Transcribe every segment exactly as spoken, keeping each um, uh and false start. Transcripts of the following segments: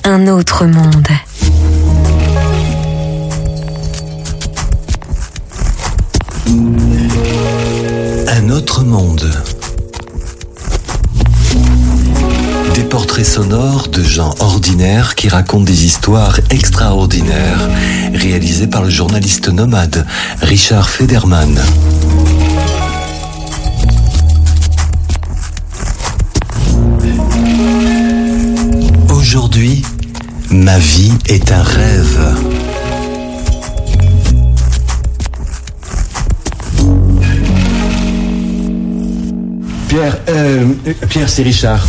Un autre monde. Un autre monde. Des portraits sonores de gens ordinaires qui racontent des histoires extraordinaires, réalisés par le journaliste nomade Richard Federman. Aujourd'hui, ma vie est un rêve. Pierre, euh, Pierre, c'est Richard.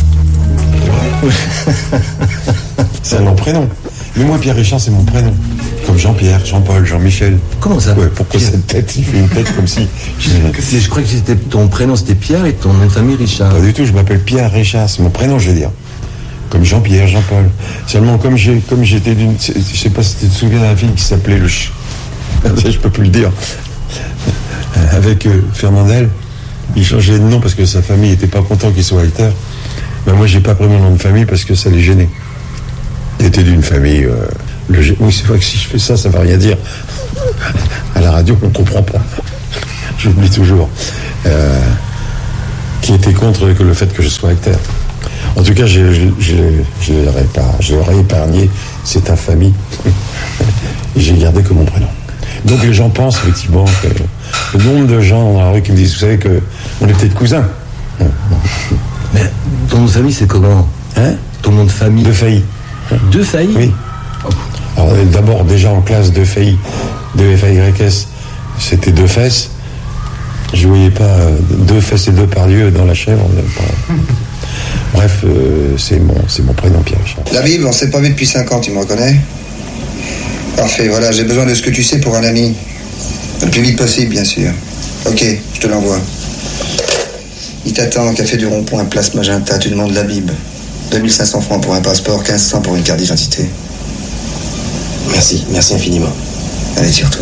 C'est un nom prénom. Mais moi, Pierre Richard, c'est mon prénom. Comme Jean-Pierre, Jean-Paul, Jean-Michel. Comment ça? Ouais, pourquoi Pierre. Cette tête? Il fait une tête comme si... Je crois que c'était ton prénom, c'était Pierre, et ton nom de famille Richard. Pas du tout, je m'appelle Pierre Richard, c'est mon prénom, je veux dire. Comme Jean-Pierre, Jean-Paul. Seulement, comme j'ai, comme j'étais d'une... Je sais pas si tu te souviens d'un film qui s'appelait Le Ch... Ça, je peux plus le dire. Avec euh, Fernandel. Il changeait de nom parce que sa famille n'était pas content qu'il soit acteur. Ben moi, j'ai pas pris mon nom de famille parce que ça les gênait. Il était d'une famille... Euh, le... Oui, c'est vrai que si je fais ça, ça va rien dire. À la radio, on comprend pas. J'oublie toujours. Euh, qui était contre que le fait que je sois acteur. En tout cas, je, je, je, je, l'aurais pas, je l'aurais épargné cette infamie. Et j'ai gardé que mon prénom. Donc les gens pensent effectivement que le nombre de gens dans la rue qui me disent, vous savez qu'on est peut-être cousins. Mais ton nom de famille, c'est comment? Hein? Ton nom de famille? De Failly. De Failly? Oui. Alors d'abord, déjà en classe, de Failly, de F A Y S, c'était deux fesses. Je voyais pas deux fesses et deux Pardieu dans la chèvre. Pas... Bref, euh, c'est mon, c'est mon prénom, Pierre Richard. La Bible, on s'est pas vu depuis cinq ans, tu me reconnais? Parfait, voilà, j'ai besoin de ce que tu sais pour un ami. Le plus vite possible, bien sûr. Ok, je te l'envoie. Il t'attend au café du Rond-Point, place Magenta, tu demandes la Bible. deux mille cinq cents francs pour un passeport, quinze cents pour une carte d'identité. Merci, merci infiniment. Allez, tire-toi.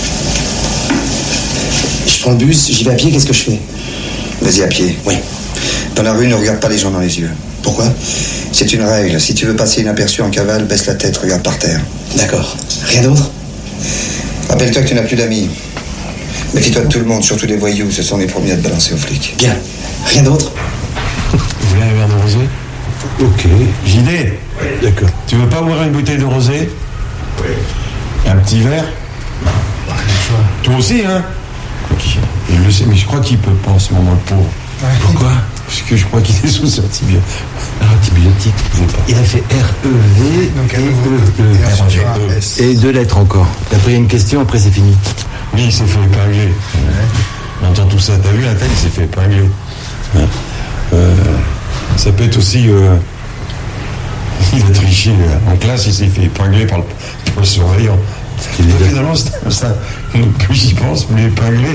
Je prends le bus, j'y vais à pied, qu'est-ce que je fais? Vas-y à pied. Oui. Dans la rue, ne regarde pas les gens dans les yeux. Pourquoi? C'est une règle. Si tu veux passer inaperçu en cavale, baisse la tête, regarde par terre. D'accord. Rien d'autre? Rappelle-toi que tu n'as plus d'amis. Méfie-toi de tout le monde, surtout des voyous. Ce sont les premiers à te balancer aux flics. Bien. Rien d'autre? Vous voulez un verre de rosé? Ok. J D? Oui. D'accord. Tu veux pas ouvrir une bouteille de rosé? Oui. Un petit verre? Ouais, toi aussi, hein? Okay. Je le sais, mais je crois qu'il peut pas en ce moment, le pauvre. Ouais. Pourquoi? Parce que je crois qu'il est sous antibiotique. Antibiotique. Il a fait R E V donc et E E. Et deux lettres encore. Après, il y a une question, après c'est fini. Oui, il s'est fait épingler. Ouais. On entend tout ça. T'as vu la tête, il s'est fait épingler. Ouais. Euh, ça peut être aussi... Euh, il a triché euh, en classe, il s'est fait épingler par le, par le surveillant. Il est finalement, ça, plus j'y pense, plus épinglé.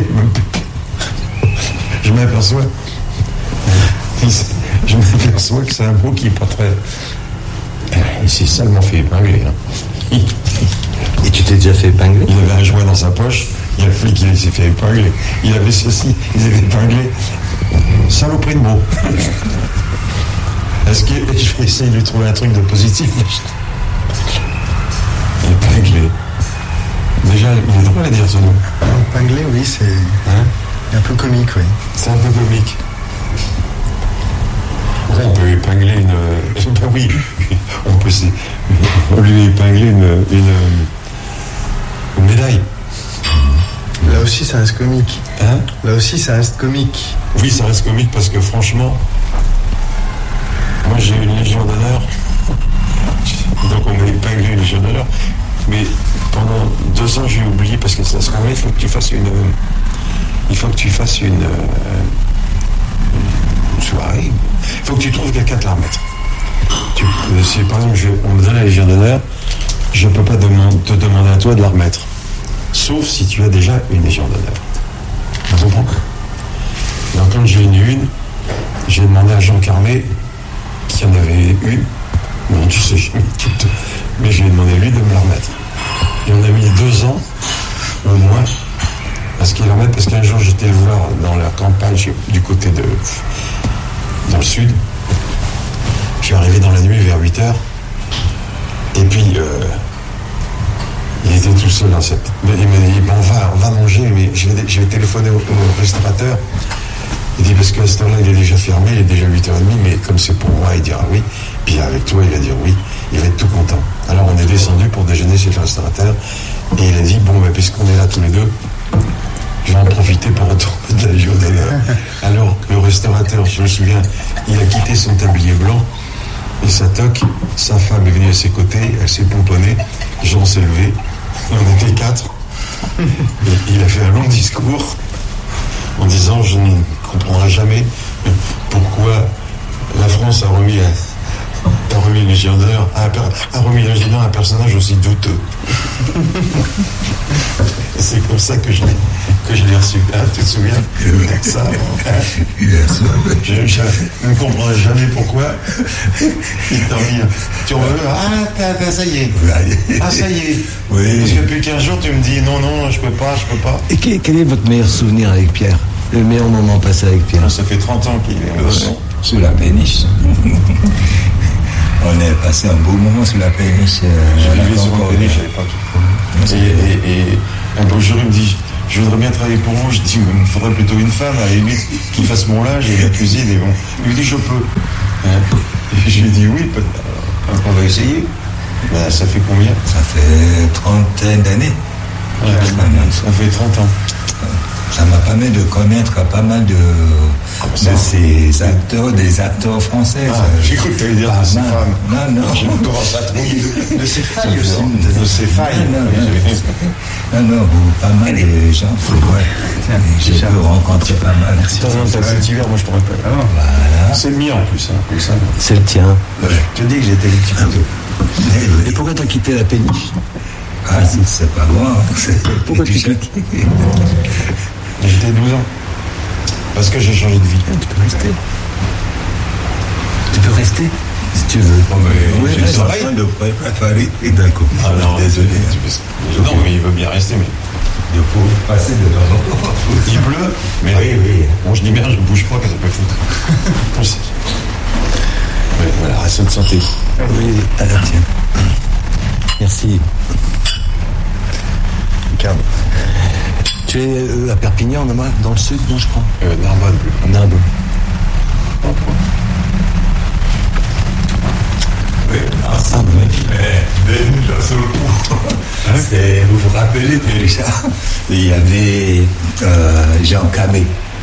Je m'aperçois... Je m'aperçois que c'est un mot qui n'est pas très... Il s'est salement fait épingler. Hein. Et tu t'es déjà fait épingler? Il avait un joint dans sa poche, il y a le flic qui s'est fait épingler. Il avait ceci, il s'est fait épingler. Saloperie de mots. Est-ce que je vais essayer de lui trouver un truc de positif? Épinglé. Déjà, il est drôle à dire ce nom. Épinglé, oui, c'est hein? Un peu comique, oui. C'est un peu comique. On peut épingler une... Ben oui, on peut on lui épingler une, une, une médaille. Là aussi, ça reste comique. Hein? Là aussi, ça reste comique. Oui, ça reste comique parce que franchement, moi j'ai eu une Légion d'honneur. Donc on m'a épinglé une Légion d'honneur. Mais pendant deux ans, j'ai oublié parce que ça se remet, il faut que tu fasses une... Il faut que tu fasses une... une soirée. Il faut que tu trouves quelqu'un de la remettre. Tu, si par exemple je, on me donne la Légion d'honneur, je ne peux pas demand, te demander à toi de la remettre. Sauf si tu as déjà une Légion d'honneur. Tu comprends? Donc quand j'ai eu une, j'ai demandé à Jean Carmé, qui en avait une, non tu sais, j'ai mis toutes, mais j'ai demandé à lui de me la remettre. Et on a mis deux ans, au moins, à ce qu'il la remette, parce qu'un jour j'étais le voir dans la campagne, du côté de... dans le sud. Je suis arrivé dans la nuit vers huit heures. Et puis, euh, il était tout seul dans cette... Il m'a dit, bon, on va, on va manger, mais je vais, je vais téléphoner au, au restaurateur. Il dit, parce qu'à cette heure-là, il est déjà fermé, il est déjà huit heures trente, mais comme c'est pour moi, il dira oui. Puis avec toi, il va dire oui. Il va être tout content. Alors, on est descendu pour déjeuner chez le restaurateur. Et il a dit, bon, ben, puisqu'on est là tous les deux, je vais en profiter pour retourner de la journée d'honneur. Alors, le restaurateur, je me souviens, il a quitté son tablier blanc et sa toque. Sa femme est venue à ses côtés, elle s'est pomponnée. Jean s'est levé. On était quatre. Et il a fait un long discours en disant, je ne comprendrai jamais pourquoi la France a remis, a, a remis le Légion d'honneur, a, a remis le Légion d'honneur à un personnage aussi douteux. C'est comme ça que je l'ai, que je l'ai reçu. Ah, tu te souviens de ça? Je, je ne comprendrai jamais pourquoi il t'a remis. Tu en veux? Ah, t'as, t'as, ça y est. Ah, ça y est. Oui. Parce que depuis quinze jours, tu me dis non, non, je peux pas, je peux pas. Et quel, quel est votre meilleur souvenir avec Pierre? Le meilleur moment passé avec Pierre? Ça fait trente ans qu'il est ouais, sous la péniche. On est passé un beau moment sur la péniche. Euh, je vivais sur la péniche à l'époque. Et, et, et un beau jour, il me dit, je voudrais bien travailler pour vous. Je dis, il me faudrait plutôt une femme, à la limite, qui fasse mon linge et la cuisine. Et bon. Il me dit, je peux. Hein? Et je lui ai dit, oui, on va essayer. Ben, ça fait combien? Ça fait trentaine d'années. Ouais, ça fait trente ans. Ça m'a permis de connaître pas mal de, de ces acteurs, des acteurs français. Ah, j'ai cru que tu allais dire ah, de ces non, femmes. Non, non. Je commence à trouver de, de ces failles aussi. De ces failles. Non, non, non, non, vous, pas mal de gens, c'est vrai. J'ai pu rencontrer pas mal. Merci. Cet hiver, moi je pourrais pas. Ah, voilà. C'est le mien en plus. Hein, ça. C'est le tien. Ouais. Je te dis que j'étais le petit peu. Et pourquoi t'as quitté la péniche? Ah, si, c'est pas moi. Pourquoi tu quittes? J'étais douze ans. Parce que j'ai changé de vie. Tu peux rester. Tu peux rester si tu veux. Oh, mais oui, je suis en train de préparer et d'un coup. Ah non, désolé. Tu non, mais il veut bien rester, mais. Il faut passer de temps en temps. Il pleut, mais. Oui, oui. Bon, je dis bien, je ne bouge pas, que ça peut foutre. Oui, voilà, reste de santé. Oui, alors tiens. Merci. Regarde. Tu es à Perpignan, dans le sud, non, je crois. Euh, Narbonne. Narbonne. Oui, ah, mais d'un seul coup. C'est, vous vous rappelez de Richard? Il y avait euh, Jean Camé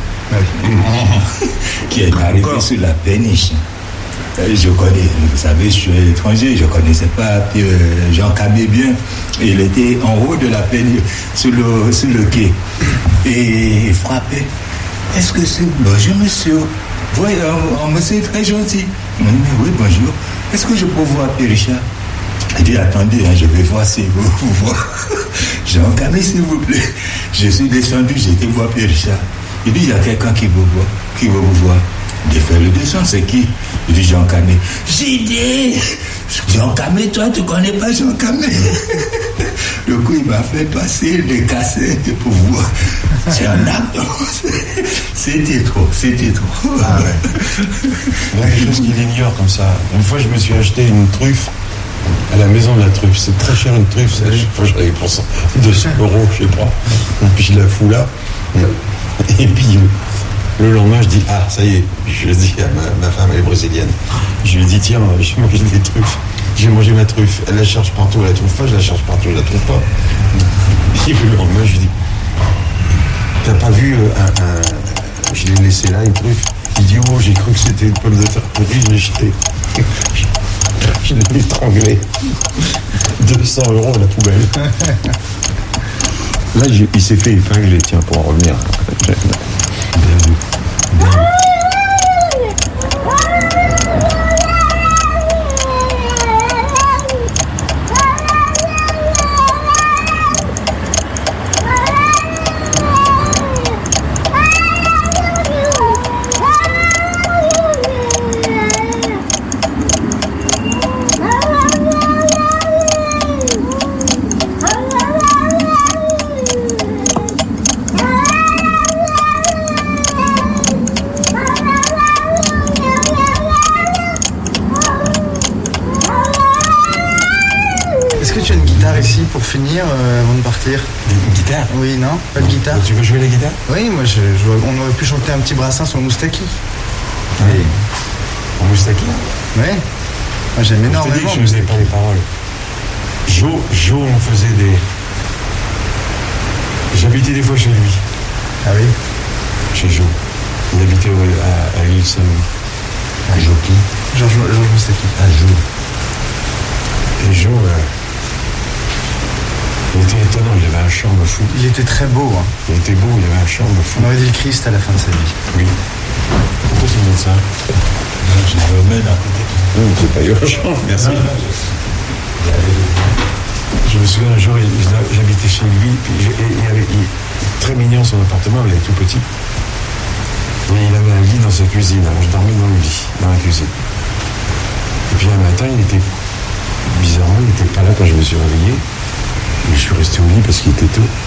qui est arrivé Encore. sur la péniche. Je connais, vous savez, je suis étranger, je ne connaissais pas Jean Camé bien. Il était en haut de la péniche, sur le, sur le quai. Et il frappait. Est-ce que c'est bonjour, monsieur? Oui, un, un monsieur très gentil. Oui, oui, bonjour. Est-ce que je peux voir Pierre Richard? Il dit, attendez, hein, je vais voir si vous, vous voir. Jean Camé, s'il vous plaît. Je suis descendu, j'ai été voir Pierre Richard. Il dit, il y a quelqu'un qui veut voir, qui veut vous voir. Il fait le descend, c'est qui? Il dit Jean Camé. J'ai dit, Jean Camé, toi, tu connais pas Jean Camé? Le coup, il m'a fait passer les cassettes pour voir. C'est un acte. C'était trop, c'était trop. Ah ouais. Il y a quelque chose qu'il ignore comme ça. Une fois, je me suis acheté une truffe à la maison de la truffe. C'est très cher une truffe. C'est, chaque fois, je l'avais pour deux cents euros, je sais pas. Et puis, je la fous là. Et puis, le lendemain, je dis, ah, ça y est. Je dis à ma, ma femme, elle est brésilienne. Je lui dis, tiens, j'ai mangé des truffes. J'ai mangé ma truffe. Elle la cherche partout, elle la trouve pas. Je la cherche partout, je la trouve pas. Et puis, le lendemain, je lui dis, t'as pas vu un, un... Je l'ai laissé là, une truffe. Il dit, oh, j'ai cru que c'était une pomme de terre pourrie, je l'ai jeté. Je l'ai étranglé. deux cents euros à la poubelle. Là, il s'est fait épingler, tiens, pour en revenir. Bien vu. Bien vu. que tu as une guitare ici pour finir euh, avant de partir? Une guitare? Oui, non? Pas de guitare? Tu veux jouer la guitare? Oui, moi je, je, on aurait pu chanter un petit brassin sur Moustaki. Oui. En Moustaki? Oui. Moi j'aime énormément. Je te dis que je ne faisais pas les paroles. Jo, Jo, on faisait des... J'habitais des fois chez lui. Ah oui? Chez Jo. Il habitait à, à l'île Saint-Louis. À Jo qui? Georges Moustaki. À Jo. Et Jo, euh, il était étonnant, il avait un charme fou. Il était très beau. Hein. Il était beau, il avait un charme fou. On aurait dit le Christ à la fin de sa vie. Oui. Pourquoi tu me dis ça? Je me remets d'un côté. Non, c'est pas urgent, merci. Je me souviens un jour, j'habitais chez lui, puis il avait il, très mignon son appartement, il était tout petit. Et il avait un lit dans sa cuisine, alors je dormais dans le lit, dans la cuisine. Et puis un matin, il était, bizarrement, il n'était pas là quand je me suis réveillé. Mais je suis resté au lit parce qu'il était tôt.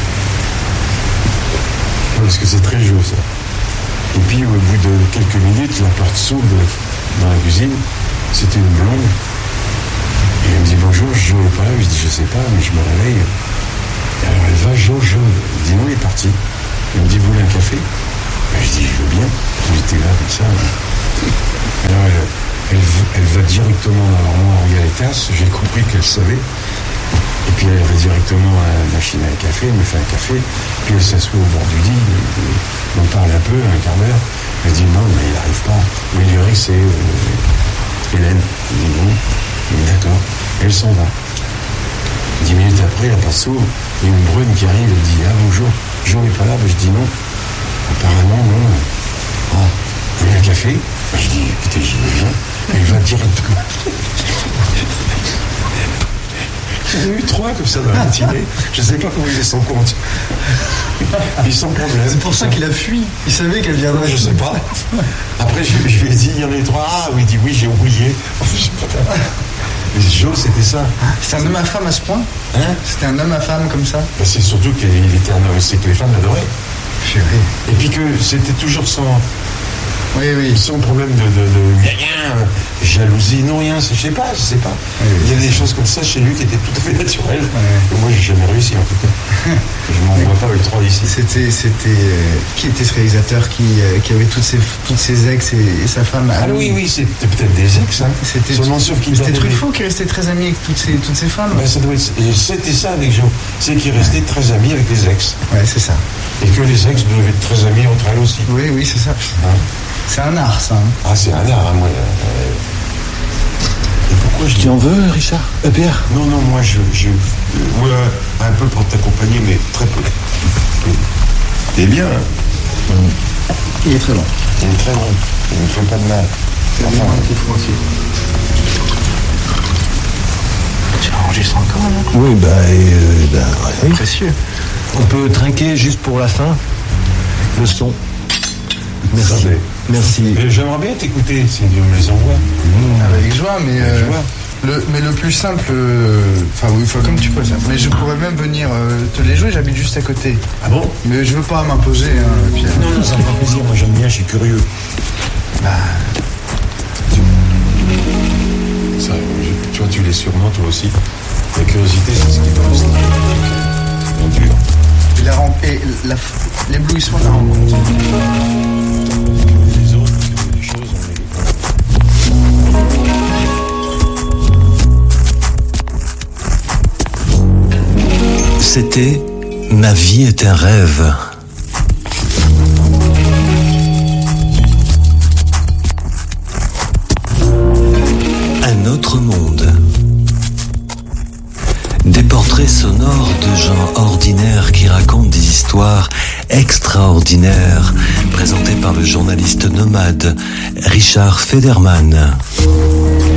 Parce que c'est très chaud, ça. Et puis au bout de quelques minutes, la porte s'ouvre dans la cuisine, c'était une blonde. Et elle me dit bonjour, Jo n'est pas là. Je dis je sais pas, mais je me réveille. Et alors elle va, Jo, Jo. Elle dit non, il est parti. Elle me dit vous voulez un café? Et je dis je veux bien. J'étais là comme ça. Alors elle, elle, elle va directement dans l'armoire où il y a les tasses. J'ai compris qu'elle savait. Et puis elle va directement à la machine à café, elle me fait un café. Puis elle s'assoit au bord du lit. On parle un peu, un quart d'heure. Elle dit non, mais il n'arrive pas. Mais il dirait que c'est euh, Hélène. Je dis non. D'accord, elle s'en va. Dix minutes après, la porte s'ouvre, il y a une brune qui arrive, elle dit ah bonjour, Jo n'est pas là, ben, je dis non. Apparemment non. Ah, vous voulez un café? Ben, je dis écoutez, je veux bien. Elle va directement. Il y en a eu trois comme ça dans la matinée. Je ne sais pas comment il s'en compte. Ils sont problème. C'est pour ça qu'il a fui. Il savait qu'elle viendrait. Je sais pas. Après, je, je lui ai dit, il y en a eu trois. Ah oui, il dit oui, j'ai oublié. Mais Jo, c'était ça. C'était un homme à femme à ce point? Hein? C'était un homme à femme comme ça? Ben, c'est surtout qu'il était un homme, c'est que les femmes l'adoraient. Chérie. Et puis que c'était toujours sans, oui, oui. sans problème de, de, de rien, jalousie, non rien, je sais pas, je sais pas. Oui, oui, il y avait des choses comme ça chez lui qui étaient tout à fait naturelles. Oui. Et moi, j'ai jamais réussi en tout cas. Je m'en vois pas avec trois ici. C'était, c'était euh, qui était ce réalisateur qui, euh, qui avait toutes ses, toutes ses ex et, et sa femme? Ah oui, oui, c'était peut-être des ex. Hein. C'était, seulement sauf qu'il c'était Truffaut qui restait très ami avec toutes ces, toutes ces femmes. Ben, ça doit être, c'était ça avec Jo. C'est qu'il restait très ami avec les ex. Ouais, c'est ça. Et que les ex devaient être très amis entre elles aussi. Oui, oui, c'est ça. Hein? C'est un art, ça. Hein. Ah, c'est un art, hein, moi. Euh... Et pourquoi je dis... Tu en veux, Richard? Euh, Pierre? Non, non, moi, je, je... Moi, un peu pour t'accompagner, mais très peu. T'es bien, hein? Il est très long. Il est très long. Il ne me fait pas de mal. Enfin, un petit fou aussi. Tu enregistres encore, là? Oui, bah, euh, bah c'est précieux. On peut trinquer juste pour la fin. Le son. Merci. Ça, Merci. Mais j'aimerais bien t'écouter si tu me les envoies. Mmh. Avec joie, mais Avec euh, joie. Le, mais le plus simple, enfin euh, oui, faut, comme tu peux ça. Mais je pourrais même venir euh, te les jouer. J'habite juste à côté. Ah bon? Mais je veux pas m'imposer, hein, Pierre. Non, non, ça me fait plaisir. Moi, j'aime bien. Je suis curieux. Bah. Ça, je, tu vois, tu l'es sûrement toi aussi. La curiosité, c'est ce qui va rester. C'est dur. Et la rampe, et la, l'éblouissement de la rencontre. Les autres, les choses, on les... C'était Ma vie est un rêve. Un autre monde. Des portraits sonores de gens ordinaires qui racontent des histoires extraordinaires, présentés par le journaliste nomade Richard Federman.